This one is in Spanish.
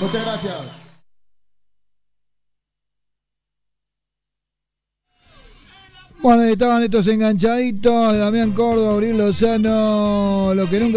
Muchas gracias. Bueno, estaban estos enganchaditos, Damián Córdoba, Abril Lozano, lo que nunca